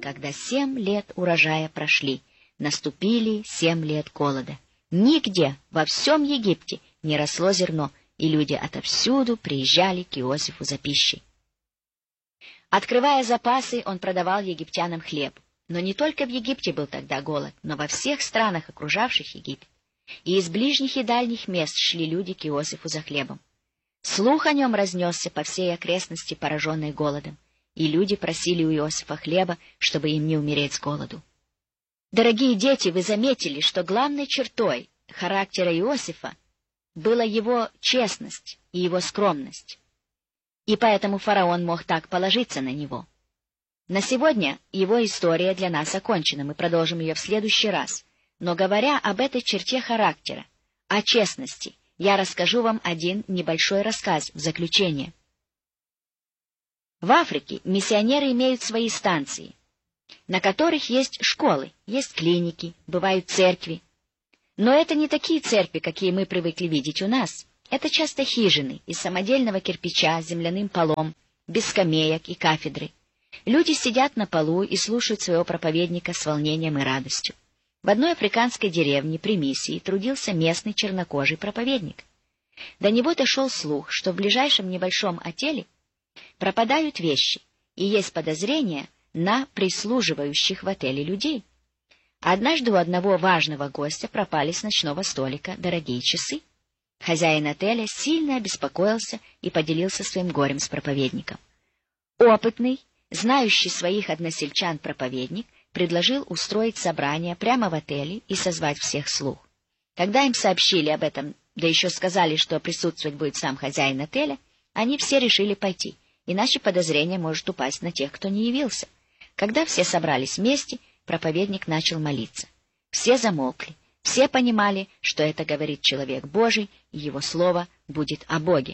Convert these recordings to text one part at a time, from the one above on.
когда 7 лет урожая прошли, наступили 7 лет голода. Нигде во всем Египте не росло зерно, и люди отовсюду приезжали к Иосифу за пищей. Открывая запасы, он продавал египтянам хлеб. Но не только в Египте был тогда голод, но во всех странах, окружавших Египет. И из ближних и дальних мест шли люди к Иосифу за хлебом. Слух о нем разнесся по всей окрестности, пораженной голодом, и люди просили у Иосифа хлеба, чтобы им не умереть с голоду. Дорогие дети, вы заметили, что главной чертой характера Иосифа была его честность и его скромность. И поэтому фараон мог так положиться на него. На сегодня его история для нас окончена, мы продолжим ее в следующий раз. Но говоря об этой черте характера, о честности, я расскажу вам один небольшой рассказ в заключение. В Африке миссионеры имеют свои станции, на которых есть школы, есть клиники, бывают церкви. Но это не такие церкви, какие мы привыкли видеть у нас. Это часто хижины из самодельного кирпича с земляным полом, без скамеек и кафедры. Люди сидят на полу и слушают своего проповедника с волнением и радостью. В одной африканской деревне при миссии трудился местный чернокожий проповедник. До него дошел слух, что в ближайшем небольшом отеле пропадают вещи, и есть подозрение на прислуживающих в отеле людей. Однажды у одного важного гостя пропали с ночного столика дорогие часы. Хозяин отеля сильно обеспокоился и поделился своим горем с проповедником. Опытный, знающий своих односельчан проповедник предложил устроить собрание прямо в отеле и созвать всех вслух. Когда им сообщили об этом, да еще сказали, что присутствовать будет сам хозяин отеля, они все решили пойти, иначе подозрение может упасть на тех, кто не явился. Когда все собрались вместе, проповедник начал молиться. Все замолкли, все понимали, что это говорит человек Божий, и его слово будет о Боге.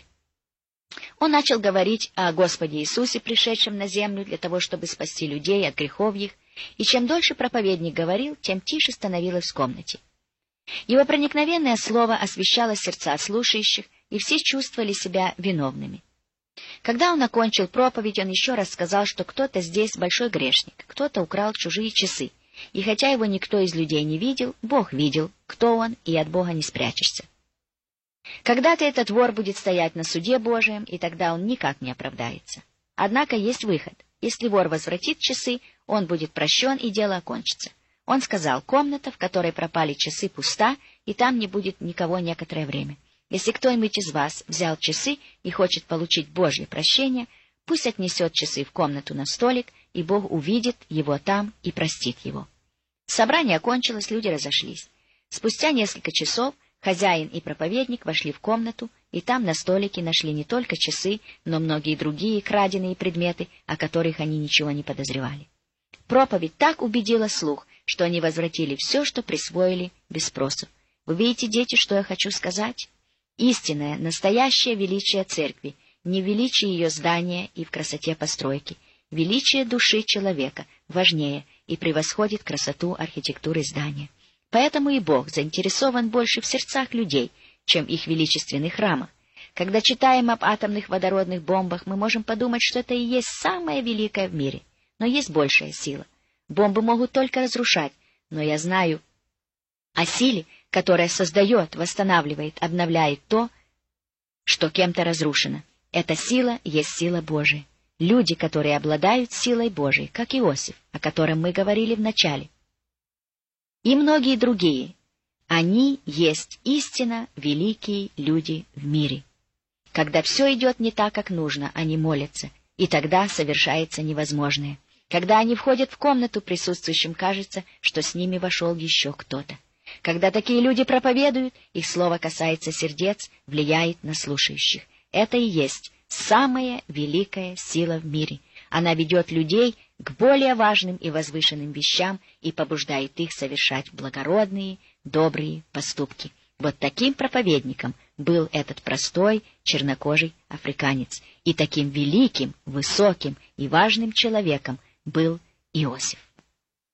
Он начал говорить о Господе Иисусе, пришедшем на землю для того, чтобы спасти людей от грехов их, и чем дольше проповедник говорил, тем тише становилось в комнате. Его проникновенное слово освещало сердца слушающих, и все чувствовали себя виновными. Когда он окончил проповедь, он еще раз сказал, что кто-то здесь большой грешник, кто-то украл чужие часы, и хотя его никто из людей не видел, Бог видел, кто он, и от Бога не спрячешься. Когда-то этот вор будет стоять на суде Божием, и тогда он никак не оправдается. Однако есть выход. Если вор возвратит часы, он будет прощен, и дело окончится. Он сказал: комната, в которой пропали часы, пуста, и там не будет никого некоторое время. Если кто-нибудь из вас взял часы и хочет получить Божье прощение, пусть отнесет часы в комнату на столик, и Бог увидит его там и простит его. Собрание окончилось, люди разошлись. Спустя несколько часов хозяин и проповедник вошли в комнату, и там на столике нашли не только часы, но многие другие краденые предметы, о которых они ничего не подозревали. Проповедь так убедила слух, что они возвратили все, что присвоили без спросу. Вы видите, дети, что я хочу сказать? Истинное, настоящее величие церкви не в величии ее здания и в красоте постройки. Величие души человека важнее и превосходит красоту архитектуры здания. Поэтому и Бог заинтересован больше в сердцах людей, чем их величественных храмах. Когда читаем об атомных водородных бомбах, мы можем подумать, что это и есть самое великое в мире. Но есть большая сила. Бомбы могут только разрушать, но я знаю о силе, которая создает, восстанавливает, обновляет то, что кем-то разрушено. Эта сила есть сила Божия. Люди, которые обладают силой Божией, как Иосиф, о котором мы говорили в начале, и многие другие, они есть истинно великие люди в мире. Когда все идет не так, как нужно, они молятся, и тогда совершается невозможное. Когда они входят в комнату, присутствующим кажется, что с ними вошел еще кто-то. Когда такие люди проповедуют, их слово касается сердец, влияет на слушающих. Это и есть самая великая сила в мире. Она ведет людей к более важным и возвышенным вещам и побуждает их совершать благородные, добрые поступки. Вот таким проповедником был этот простой чернокожий африканец, и таким великим, высоким и важным человеком был Иосиф.